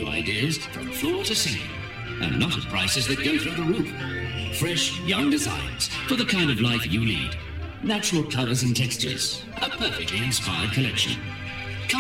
new ideas from floor to ceiling. And not at prices that go through the roof. Fresh, young designs for the kind of life you lead. Natural colours and textures. A perfectly inspired collection.